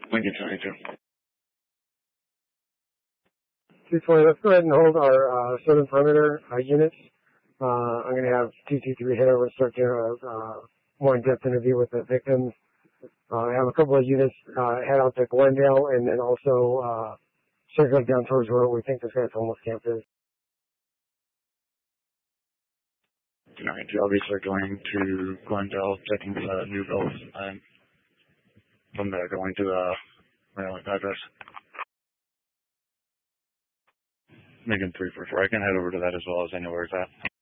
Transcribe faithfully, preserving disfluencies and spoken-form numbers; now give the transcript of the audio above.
Lincoln seventy-two. two twenty, let's go ahead and hold our uh, southern perimeter uh, units. Uh, I'm going to have two two three head over and start doing a uh, more in-depth interview with the victims. Uh, I have a couple of units uh, head out to Glendale and then also uh, circle down towards where we think this guy's homeless camp is. Alright, I'll be circling to Glendale, checking the new bills, and from there going to the mailing address. Megan three four four, I can head over to that as well as I know where it's at.